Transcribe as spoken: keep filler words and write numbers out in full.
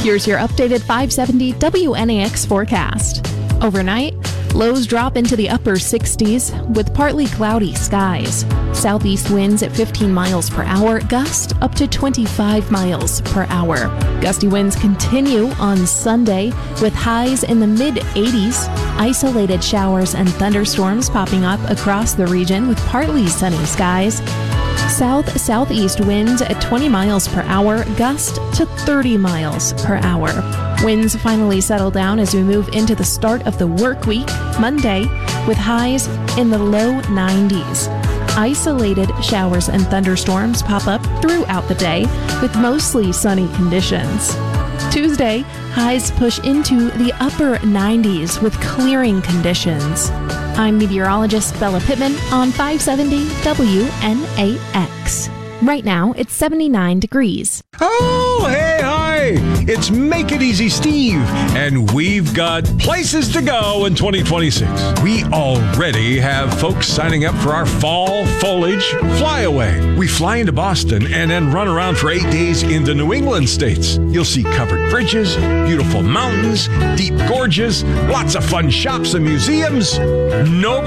Here's your updated five seventy W N A X forecast. Overnight, lows drop into the upper sixties with partly cloudy skies. Southeast winds at fifteen miles per hour, gust up to twenty-five miles per hour. Gusty winds continue on Sunday with highs in the mid eighties. Isolated showers and thunderstorms popping up across the region with partly sunny skies. South-southeast winds at twenty miles per hour, gust to thirty miles per hour. Winds finally settle down as we move into the start of the work week, Monday, with highs in the low nineties. Isolated showers and thunderstorms pop up throughout the day with mostly sunny conditions. Tuesday, highs push into the upper nineties with clearing conditions. I'm meteorologist Bella Pittman on five seventy W N A X. Right now, it's seventy-nine degrees. Oh, hey, hi! It's Make It Easy Steve, and we've got places to go in twenty twenty-six. We already have folks signing up for our fall foliage flyaway. We fly into Boston and then run around for eight days in the New England states. You'll see covered bridges, beautiful mountains, deep gorges, lots of fun shops and museums. No